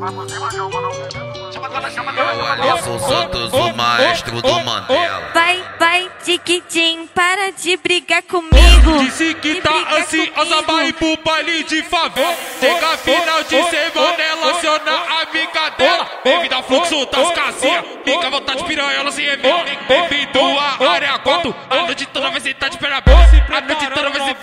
Eu Alisson Santos, o maestro do Mandela. Vai, Tiquitim, para de brigar comigo. Disse que tá ansiosa, vai ir pro baile de favela. Chega final de semana, ela aciona a amiga dela. Bem-vindo ao fluxo das casinhas, fica à vontade, piranha, se revela. Bem-vindo à área 4, a noite toda vai sentar de perna aberta. A noite toda vai sentar